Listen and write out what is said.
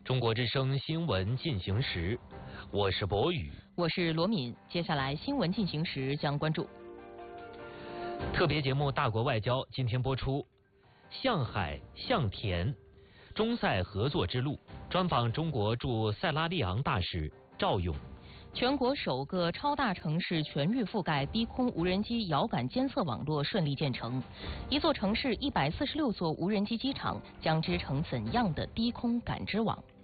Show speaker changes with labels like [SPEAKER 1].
[SPEAKER 1] 中国之声新闻进行时，我是博宇，
[SPEAKER 2] 我是罗敏。接下来新闻进行时将关注
[SPEAKER 1] 特别节目《大国外交》，今天播出向海向田中塞合作之路，专访中国驻塞拉利昂大使赵勇。
[SPEAKER 2] 全国首个超大城市全域覆盖低空无人机遥感监测网络顺利建成，一座城市146座无人机机场将织成怎样的低空感知网？